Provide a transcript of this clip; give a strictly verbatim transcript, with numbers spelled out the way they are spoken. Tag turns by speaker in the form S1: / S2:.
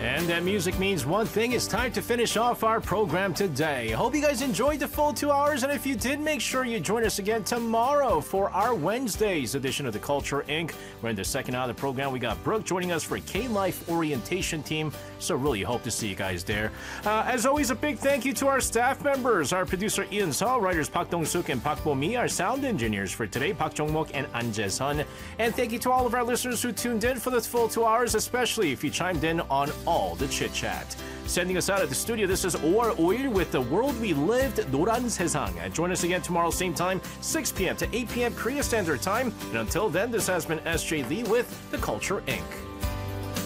S1: And that music means one thing. It's time to finish off our program today. Hope you guys enjoyed the full two hours. And if you did, make sure you join us again tomorrow for our Wednesday's edition of The Culture Incorporated. We're in the second hour of the program. We got Brooke joining us for K-Life Orientation Team. So really hope to see you guys there. Uh, as always, a big thank you to our staff members. Our producer Ian Seo, writers Park Dong-suk and Park Bo-mi, our sound engineers for today, Park Jong-mok and An Jae-sun. And thank you to all of our listeners who tuned in for the full two hours, especially if you chimed in on all the chit-chat. Sending us out at the studio, this is 오월 오일 with The World We Lived, 노란 세상. And join us again tomorrow, same time, six p.m. to eight p.m. Korea Standard Time. And until then, this has been S J Lee with The Culture Incorporated.